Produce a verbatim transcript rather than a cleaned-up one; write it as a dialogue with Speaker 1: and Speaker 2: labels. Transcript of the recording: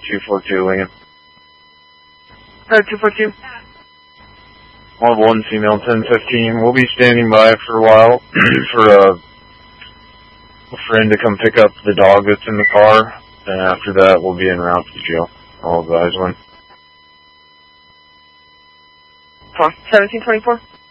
Speaker 1: two four two, Lincoln.
Speaker 2: Uh, two four two.
Speaker 1: One one female ten fifteen. We'll be standing by for a while for a, a friend to come pick up the dog that's in the car. And after that, we'll be en route to the jail. All advise when.
Speaker 2: seventeen twenty-four.